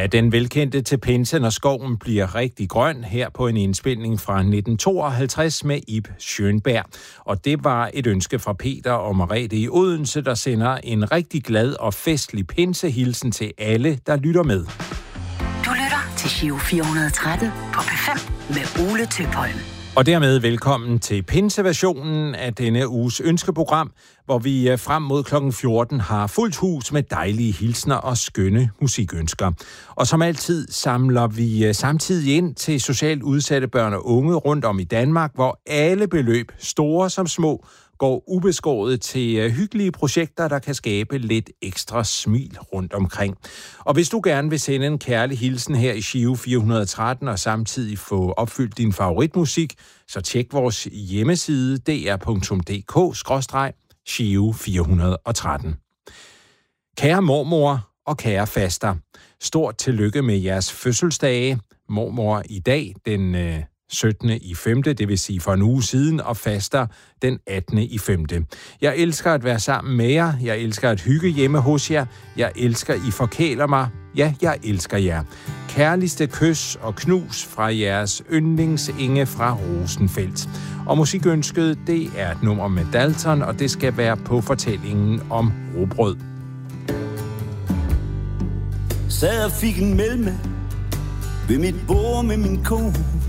Ja, den velkendte Til pinse, når skoven bliver rigtig grøn, her på en indspilning fra 1952 med Ib Schønberg. Og det var et ønske fra Peter og Merete i Odense, der sender en rigtig glad og festlig pinsehilsen til alle, der lytter med. Du lytter til Giro 413 på P5 med Ole Tøpholm. Og dermed velkommen til pinseversionen af denne uges ønskeprogram, hvor vi frem mod kl. 14 har fuldt hus med dejlige hilsner og skønne musikønsker. Og som altid samler vi samtidig ind til socialt udsatte børn og unge rundt om i Danmark, hvor alle beløb, store som små, går ubeskåret til hyggelige projekter, der kan skabe lidt ekstra smil rundt omkring. Og hvis du gerne vil sende en kærlig hilsen her i Giro 413 og samtidig få opfyldt din favoritmusik, så tjek vores hjemmeside dr.dk/Giro 413. Kære mormor og kære faster, stort tillykke med jeres fødselsdage. Mormor i dag, den 17. i 5., det vil sige for en uge siden, og faster den 18. i 5. Jeg elsker at være sammen med jer. Jeg elsker at hygge hjemme hos jer. Jeg elsker, I forkæler mig. Ja, jeg elsker jer. Kærligste kys og knus fra jeres yndlings Inge fra Rosenfeldt. Og musikønsket, det er et nummer med Dalton, og det skal være på fortællingen om rugbrød. Sad og fik en mælme ved mit bord med min kone.